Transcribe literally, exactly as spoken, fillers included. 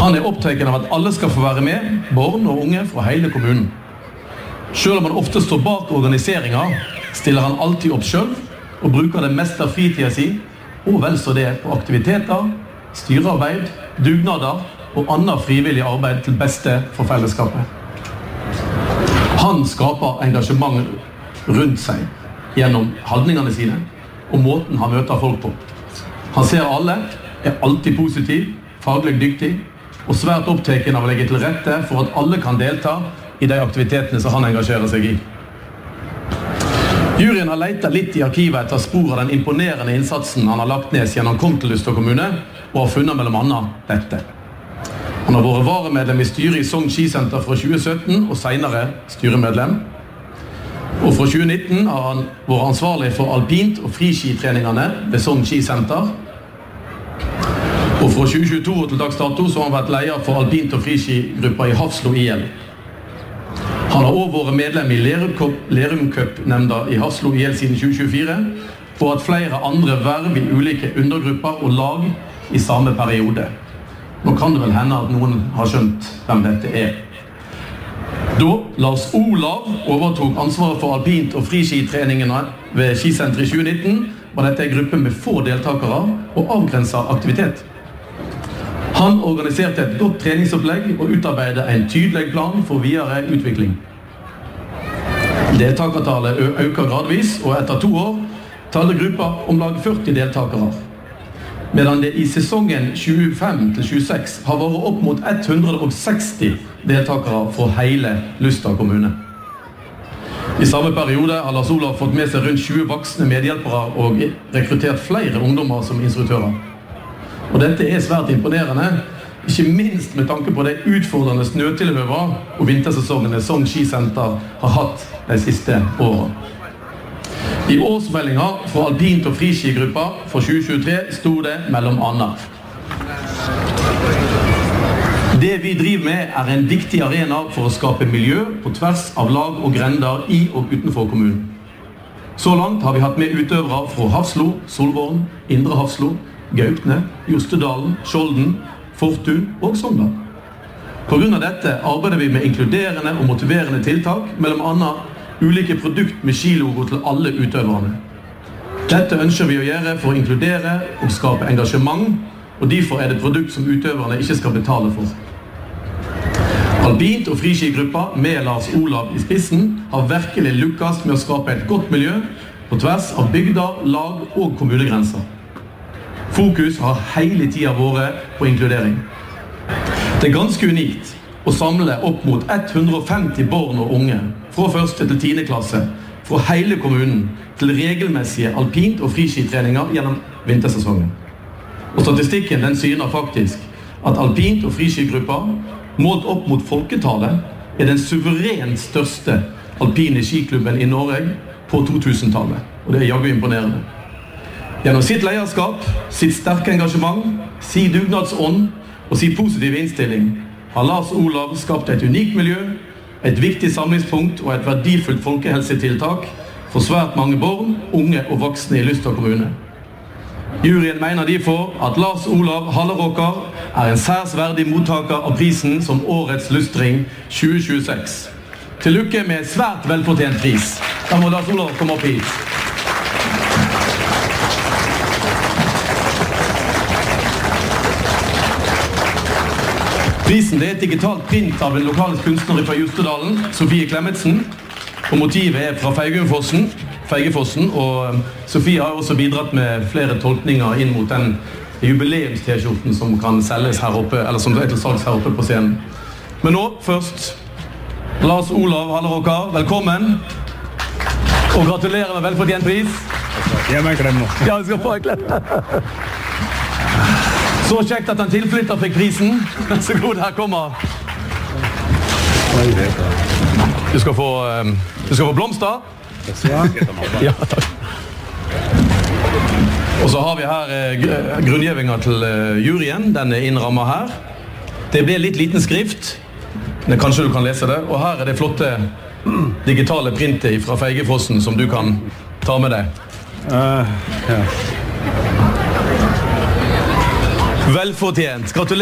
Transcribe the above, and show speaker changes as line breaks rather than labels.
Han er opptatt av at alle skal få være med, barn og unge fra hele kommunen. Selv om han ofte står bak organiseringen, stiller han alltid opp selv og bruker det meste av fritiden sin, og vel så det på aktiviteter, styrearbeid, dugnader og annet frivillig arbeid til beste for fellesskapet. Han skaper engasjement rundt seg gjennom holdningene sine og måten han møter folk på. Han ser alle, er alltid positiv, faglig dyktig og svært opptatt av å legge til rette for at alle kan delta i de aktivitetene som han engasjerer seg i. Juryen har letet litt i arkivet etter spor av den imponerende innsatsen han har lagt ned siden han kom til Lystad kommune, og har funnet mellom annet dette. Han har vært varemedlem i styret i Sogn Skisenter fra tjue sytten og senere styremedlem. Og fra tjue nitten har han vært ansvarlig for alpint- og friskitreningene ved Sogn Skisenter. Og fra tjue tjueto til dags dato så har han vært leder for alpint- og friskigruppa i Hafslo I L. Han har også vært medlem i Lerum Cup-nemnda i Hafslo I L siden tjue tjuefire, og hatt flere andre verv i ulike undergrupper og lag i samme periode. Nå kan det vel hende at noen har skjønt hvem dette er. Da Lars Olav overtok ansvaret for alpint- og friskitreningene ved skisenteret i tjue nitten, var dette en gruppe med få deltakere og avgrenset aktivitet. Han organiserte et godt treningsopplegg og utarbeidet en tydelig plan for videre utvikling. Deltakertallet øker gradvis, og etter to år talte gruppa om lag førti deltakere. Medan det i sesongen tjuefem til tjueseks har vært opp mot ett hundre og seksti deltakere fra hele Lystad kommune. I samme periode har Lars Olav fått med seg rundt tjue voksne medhjelpere og rekruttert flere ungdommer som instruktører. Og dette er svært imponerende, ikke minst med tanke på de utfordrende snøtilhøver og vintersesongene Sogn Skisenter har hatt de siste årene. I årsmeldingen fra alpint- og friskigruppa for tjue tjuetre stod det mellom annet. Det vi driver med er en viktig arena for å skape miljø på tvers av lag og grender i og utenfor kommunen. Så langt har vi hatt med utøvere fra Hafslo, Solvorn, Indre Hafslo, Gaupne, Jostedalen, Skjolden, Fortun og Sogndal. På grunn av dette arbeider vi med inkluderende og motiverende tiltak, mellom annet ulike produkt med skilogo til alle utøverne. Dette ønsker vi å gjøre for å inkludere og skape engasjement, og derfor er det produkt som utøverne ikke skal betale for. Alpint- og friskigruppa med Lars Olav i spissen har virkelig lykkes med å skape et godt miljø på tvers av bygder, lag og kommunegrenser. Fokus har hele tiden vært på inkludering. Det er ganske unikt å samle opp mot ett hundre og femti barn og unge fra første til tiende klasse fra hele kommunen til regelmessige alpint- og friskitreninger gjennom vintersesongen. Og statistikken den syner faktisk at alpint- og friskigruppa målt opp mot folketallet er den suverent største alpine skiklubben i Norge på totusentallet. Og det er jaggu imponerende. Gjennom sitt lederskap, sitt sterke engasjement, sin dugnadsånd og sin positive innstilling har Lars Olav skapt et unikt miljø, et viktig samlingspunkt og et verdifullt folkehelsetiltak for svært mange barn, unge og voksne i Lystad kommune. Juryen mener derfor at Lars Olav Halleråker er en særs verdig mottaker av prisen som Årets Lystring tjue tjueseks. Til lykke med svært velfortjent pris. Da må Lars Olav komme opp hit. Prisen det er et digitalt print av en lokal kunstner fra Jostedalen, Sofie Klemmetsen, og motivet er fra Feigefossen, Feigefossen, og Sofie har også bidratt med flere tolkninger inn mot den jubileums-t-skjorten som kan selges her oppe, eller som er til salgs her oppe på scenen. Men nå, først, Lars Olav Halleråker, velkommen, og gratulerer med velfortjent pris.
Gi meg en klem nå.
Ja, vi skal få en klem. Så kjekt at han tilflytter fikk prisen. Så god, her kommer. Du skal få, um, du skal få blomster. Ja, takk. Og så har vi her uh, grunngjevinga til uh, juryen. Den er innrammet her. Det blir litt liten skrift. Men kanskje du kan lese det. Og her er det flotte digitale printet fra Feigefossen som du kan ta med deg. Uh, ja. Velfortjent. Gratulerer.